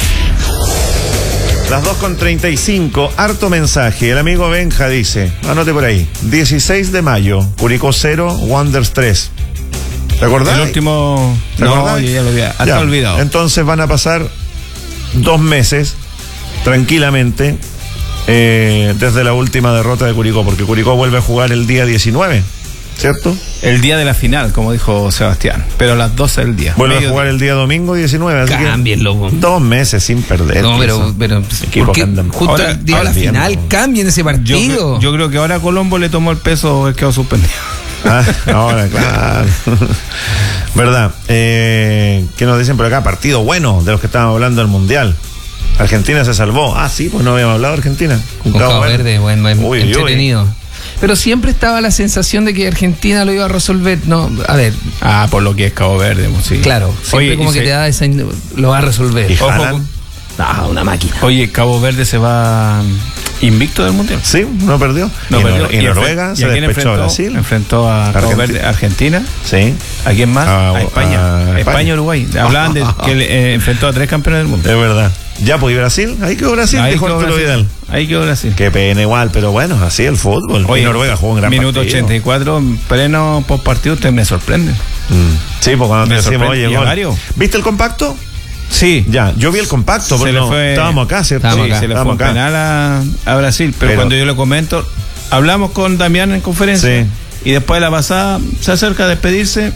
Las dos con treinta y cinco, harto mensaje. El amigo Benja dice, anote por ahí, dieciséis de mayo, Curicó cero, Wanderers tres. ¿Te acordás? El último... ¿Te no, acordás? yo ya lo había hasta Ya. olvidado. Entonces van a pasar dos meses, tranquilamente, eh, desde la última derrota de Curicó, porque Curicó vuelve a jugar el día diecinueve, ¿cierto? El día de la final, como dijo Sebastián, pero a las doce del día. Vuelve Medio a jugar el día domingo diecinueve, así Cámbienlo. que dos meses sin perder. No, pero, eso. pero Equipos ¿por qué que andan- justo Ahora- el día de la ahora final bien, cambien ese Yo, partido? cre- yo creo que ahora Colombo le tomó el peso, es quedó suspendido. Ah, ahora, claro. ¿Verdad? Eh, ¿Qué nos dicen por acá? Partido bueno de los que estábamos hablando del Mundial. Argentina se salvó. Ah, sí, pues no habíamos hablado de Argentina. Con Cabo Verde, buen, buen, Uy, uy, uy. entretenido. Pero siempre estaba la sensación de que Argentina lo iba a resolver. No, a ver, Ah, por lo que es Cabo Verde, pues, sí. claro, siempre Oye, como y que se- te da esa. in- Lo va a resolver. ¿Y Ojo Haaland? con- Ah, una máquina. Oye, Cabo Verde se va invicto del Mundial. Sí, no perdió. No y, perdió. Nor- y ¿Y Noruega enfren- se y a quién despechó a enfrentó? Brasil. Enfrentó a Cabo Argentina. Verde, Argentina. Sí. ¿A quién más? A- A, España. a España, España. Uruguay. Hablaban de que eh, enfrentó a tres campeones del mundo. Es verdad. Ya, pues, ¿y Brasil? Ahí quedó Brasil, Ahí dijo quedó Arturo Brasil. Vidal. Ahí quedó Brasil. Qué pena igual, pero bueno, así el fútbol. Oye, y Noruega jugó un gran Minuto partido. ochenta y cuatro, en pleno post partido, usted me sorprende. Mm. Sí, pues cuando te Me decimos, sorprende. oye, ¿Y a gol. Mario? ¿Viste el compacto? Sí. Ya, yo vi el compacto, Se porque le no, fue- estábamos acá, ¿cierto? Estábamos Sí, acá. se le fue Estábamos un acá. penal a, a Brasil, pero, Pero- cuando yo le comento, hablamos con Damián en conferencia Sí. y después de la pasada se acerca a despedirse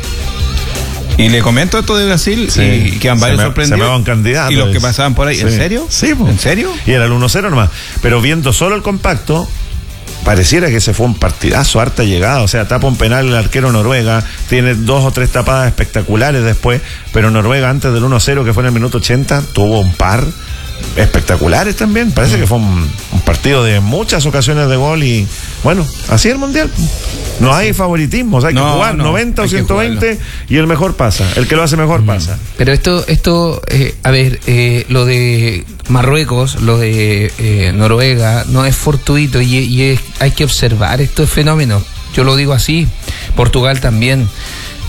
y le comento esto de Brasil Sí. y quedan Se varios me- sorprendidos. se me va un candidato, y los que es. pasaban por ahí, ¿en Sí. serio? Sí, pues. ¿En serio? Y era el uno cero nomás. Pero viendo solo el compacto, pareciera que se fue un partidazo, harta llegada. O sea, tapa un penal el arquero Noruega, tiene dos o tres tapadas espectaculares después, pero Noruega antes del uno cero, que fue en el minuto ochenta, tuvo un par espectaculares también. Parece que fue un, un partido de muchas ocasiones de gol y, bueno, así es el Mundial. No hay favoritismos, hay que No, jugar no, noventa o hay que ciento veinte jugarlo. y el mejor pasa. El que lo hace mejor pasa. Pero esto, esto eh, a ver, eh, lo de Marruecos, lo de eh, Noruega, no es fortuito y, y es- hay que observar estos fenómenos. Yo lo digo así, Portugal también.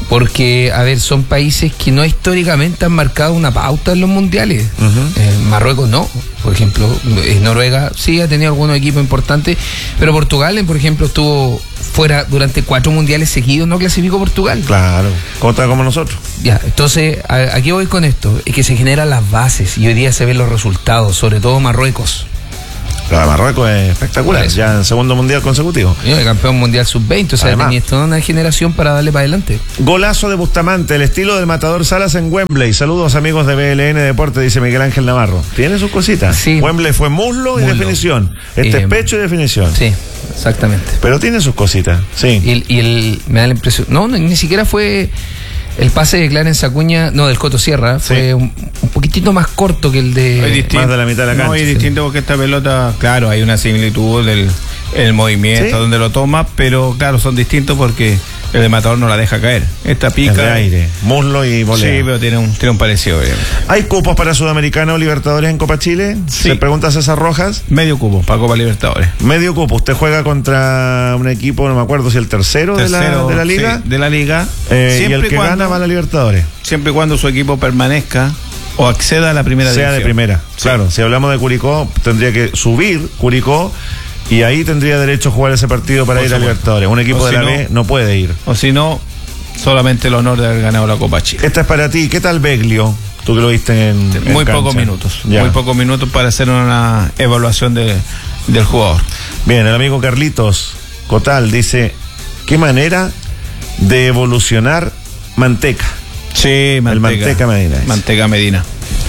Porque, a ver, son países que no históricamente han marcado una pauta en los mundiales. Uh-huh. eh, Marruecos no, por ejemplo. eh, Noruega sí ha tenido algunos equipos importantes, pero Portugal, por ejemplo, estuvo fuera durante cuatro mundiales seguidos, no clasificó Portugal. Claro, contra como nosotros. Ya, entonces, a, aquí voy con esto, es que se generan las bases y hoy día se ven los resultados, sobre todo Marruecos. Claro, Marruecos es espectacular, ya en segundo mundial consecutivo. El campeón mundial sub veinte, o sea, tenía toda una generación para darle para adelante. Golazo de Bustamante, el estilo del matador Salas en Wembley. Saludos amigos de B L N Deporte, dice Miguel Ángel Navarro. Tiene sus cositas. Sí. Wembley fue muslo, muslo. y definición. Este eh, es pecho y definición. Sí, exactamente. Pero tiene sus cositas, sí. Y el, y el me da la impresión, no, no, ni siquiera fue... El pase de Clarence Acuña, no, del Coto Sierra, sí. fue un, un poquitito más corto que el de... Más de la mitad de la cancha. No, es distinto porque esta pelota, claro, hay una similitud del el movimiento, ¿sí? donde lo toma, pero claro, son distintos porque el de Matador no la deja caer. Esta pica... Es de aire, muslo y volea. Sí, pero tiene un, tiene un parecido, obviamente. ¿Hay cupos para Sudamericano o Libertadores en Copa Chile? Sí. Se pregunta César Rojas. Medio cupo para Copa Libertadores. Medio cupo. Usted juega contra un equipo, no me acuerdo si el tercero, tercero de, la, de la liga. Sí, de la liga. Eh, y el que cuando, gana va a la Libertadores. Siempre y cuando su equipo permanezca o acceda a la primera sea división. de primera. Sí. Claro, si hablamos de Curicó, tendría que subir Curicó y ahí tendría derecho a jugar ese partido para Por ir supuesto. a Libertadores. Un equipo o de si la no, B no puede ir. O si no, solamente el honor de haber ganado la Copa Chile. Esta es para ti. ¿Qué tal Beglio? Tú que lo viste en, en Muy cancha. pocos minutos. Ya. Muy pocos minutos para hacer una evaluación de, del jugador. Bien, el amigo Carlitos Cotal dice, ¿qué manera de evolucionar Manteca? Sí, Manteca. El Manteca Medina. Es. Manteca Medina.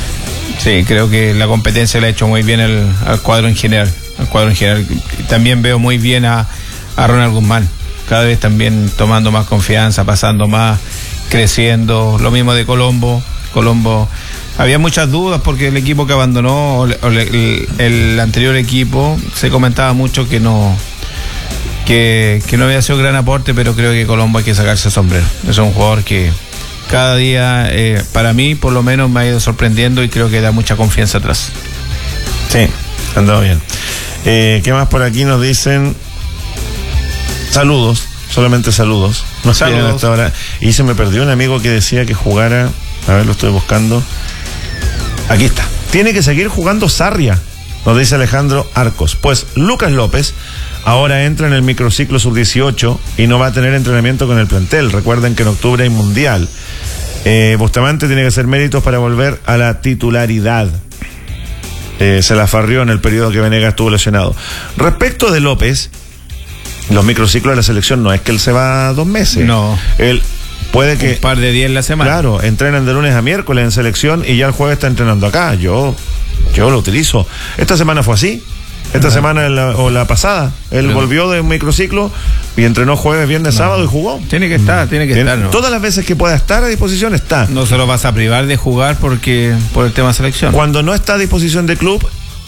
Sí, creo que la competencia le ha hecho muy bien el, al cuadro en general. Al cuadro en general. También veo muy bien a, a Ronald Guzmán. Cada vez también tomando más confianza, pasando más, creciendo. Lo mismo de Colombo. Colombo. Había muchas dudas porque el equipo que abandonó, o le, o le, el, el anterior equipo, se comentaba mucho que no. Que, que no había sido gran aporte, pero creo que Colombo hay que sacarse el sombrero. Es un jugador que cada día, eh, para mí, por lo menos, me ha ido sorprendiendo y creo que da mucha confianza atrás. Sí, andado bien. Eh, ¿Qué más por aquí nos dicen? Saludos, solamente saludos. No saludos. Hasta ahora. Y se me perdió un amigo que decía que jugara. A ver, lo estoy buscando. Aquí está. Tiene que seguir jugando Sarria, nos dice Alejandro Arcos. Pues Lucas López ahora entra en el microciclo sub dieciocho y no va a tener entrenamiento con el plantel. Recuerden que en octubre hay mundial. Eh, Bustamante tiene que hacer méritos para volver a la titularidad. Eh, se la farrió en el periodo que Venegas estuvo lesionado. Respecto de López, los microciclos de la selección no es que él se va dos meses. No. Él puede que... Un par de días en la semana. Claro, entrenan de lunes a miércoles en selección y ya el jueves está entrenando acá. Yo, yo lo utilizo. Esta semana fue así. Esta no. semana la, o la pasada, él no. volvió de un microciclo y entrenó jueves, viernes, no. sábado y jugó. Tiene que estar, tiene que tiene, estar. ¿no? Todas las veces que pueda estar a disposición está. No se lo vas a privar de jugar porque por el tema selección. Cuando no está a disposición de club,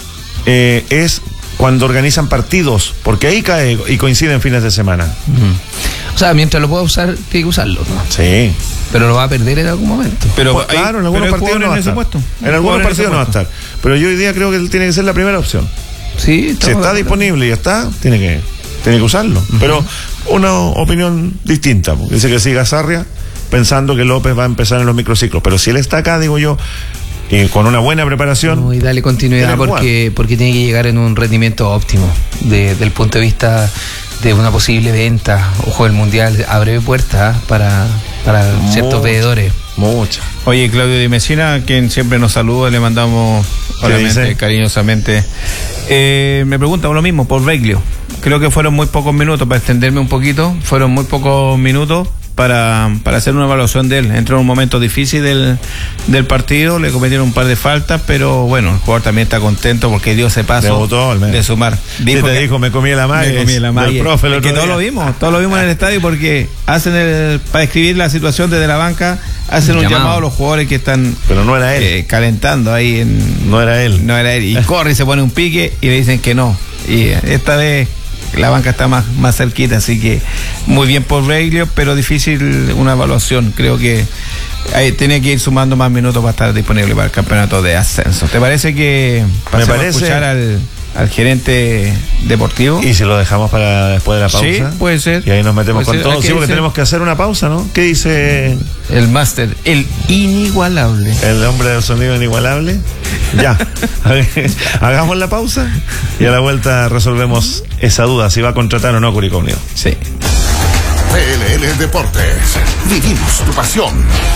eh, es cuando organizan partidos, porque ahí cae y coinciden fines de semana. Uh-huh. O sea, mientras lo pueda usar, tiene que usarlo, ¿no? Sí. Pero lo va a perder en algún momento. Pero pues, claro, en algunos partidos no va a estar. En algunos partidos no va a estar. Pero yo hoy día creo que él tiene que ser la primera opción. Sí, si está disponible y está, tiene que, tiene que usarlo. Uh-huh. Pero una opinión distinta. Dice que siga Sarria pensando que López va a empezar en los microciclos. Pero si él está acá, digo yo, y con una buena preparación. No, y dale continuidad porque, porque tiene que llegar en un rendimiento óptimo. De, del punto de vista de una posible venta, ojo, el mundial abre puertas ¿eh? para, para Mucha, ciertos veedores. Muchas. Oye, Claudio Di Messina, quien siempre nos saluda, le mandamos obviamente cariñosamente. Eh, me pregunta lo mismo por Beglio. Creo que fueron muy pocos minutos, para extenderme un poquito, fueron muy pocos minutos para, para hacer una evaluación de él. Entró en un momento difícil del, del partido, le cometieron un par de faltas, pero bueno, el jugador también está contento porque dio ese paso Debutó, de sumar. Dijo sí, te que, dijo, me comí la magia. Me comí la magia. Es que todos lo vimos, todos lo vimos en el estadio porque hacen el, para describir la situación desde la banca, hacen un llamado, llamado a los jugadores que están pero no era él. Eh, calentando ahí en, no era él no era él y corre y se pone un pique y le dicen que no, y esta vez la banca está más, más cerquita, así que muy bien por Beglio, pero difícil una evaluación. Creo que ahí tiene que ir sumando más minutos para estar disponible para el campeonato de ascenso. ¿Te parece que pasemos a escuchar al, al gerente deportivo. ¿Y si lo dejamos para después de la pausa? Sí, puede ser. Y ahí nos metemos con Puede ser. todo. Hay que Sí, porque ser- tenemos que hacer una pausa, ¿no? ¿Qué dice El máster, el inigualable. el hombre del sonido inigualable? Ya. Hagamos la pausa y a la vuelta resolvemos esa duda, si va a contratar o no Curicó Unido. Sí. P L L Deportes. Vivimos tu pasión.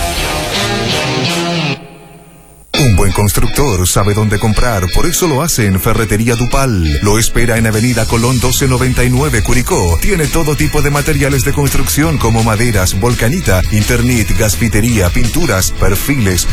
Un buen constructor sabe dónde comprar, por eso lo hace en Ferretería Dupal. Lo espera en Avenida Colón doce noventa y nueve, Curicó. Tiene todo tipo de materiales de construcción como maderas, volcanita, internet, gasfitería, pinturas, perfiles,